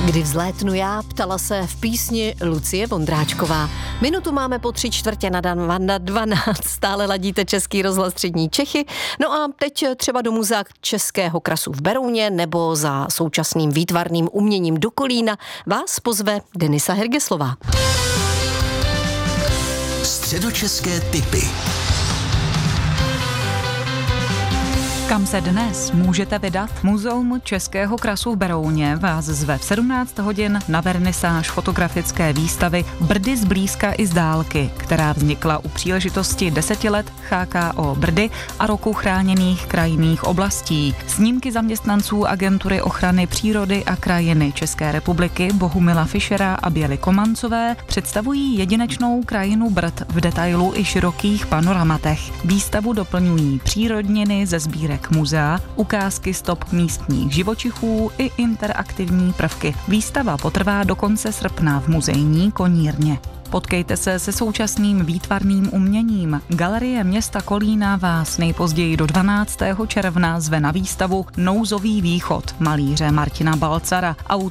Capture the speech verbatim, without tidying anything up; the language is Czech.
Kdy vzlétnu já, ptala se v písni Lucie Vondráčková. Minutu máme po tři čtvrtě na dan na dvanáct, stále ladíte Český rozhlas Střední Čechy. No a teď třeba do muzea Českého krasu v Berouně nebo za současným výtvarným uměním do Kolína vás pozve Denisa Hergeslová. Středočeské tipy. Kam se dnes můžete vydat? Muzeum Českého krasu v Berouně vás zve v sedmnáct hodin na vernisáž fotografické výstavy Brdy zblízka i z dálky, která vznikla u příležitosti deseti let H K O Brdy a roku chráněných krajinných oblastí. Snímky zaměstnanců Agentury ochrany přírody a krajiny České republiky Bohumila Fischera a Běly Komancové představují jedinečnou krajinu Brd v detailu i širokých panoramatech. Výstavu doplňují přírodniny ze sbírek muzea, ukázky stop místních živočichů i interaktivní prvky. Výstava potrvá do konce srpna v muzejní konírně. Potkejte se se současným výtvarným uměním. Galerie města Kolína vás nejpozději do dvanáctého června zve na výstavu Nouzový východ malíře Martina Balcara.